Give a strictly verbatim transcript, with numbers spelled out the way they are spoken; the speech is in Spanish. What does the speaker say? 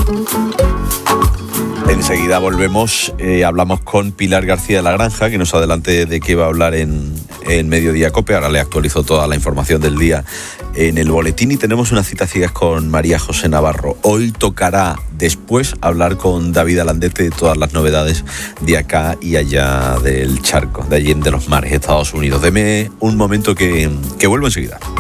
Enseguida volvemos, eh, hablamos con Pilar García de la Granja, que nos adelante de qué va a hablar en, en Mediodía Cope. Ahora le actualizo toda la información del día en el boletín y tenemos unas citas ciegas con María José Navarro. Hoy tocará después hablar con David Alandete de todas las novedades de acá y allá del charco, de allí de los mares, Estados Unidos. Deme un momento que, que vuelvo enseguida.